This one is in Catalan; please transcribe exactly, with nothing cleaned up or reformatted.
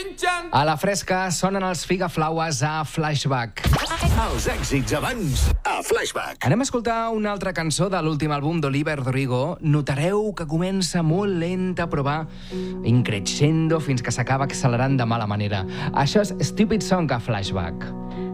Shin-chan. A la fresca sonen els Figaflaues a Flashback. Els èxits abans a Flashback. Anem a escoltar una altra cançó de l'últim àlbum d'Oliver Rodrigo. Notareu que comença molt lenta, però va increixendo fins que s'acaba accelerant de mala manera. Això és Stupid Song a Flashback.